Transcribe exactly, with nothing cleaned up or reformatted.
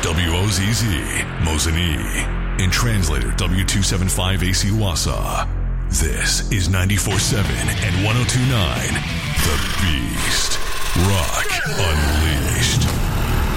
W O Z Z, Mosinee. And translator W two seventy-five A C Wassa. This is ninety-four point seven and one oh two point nine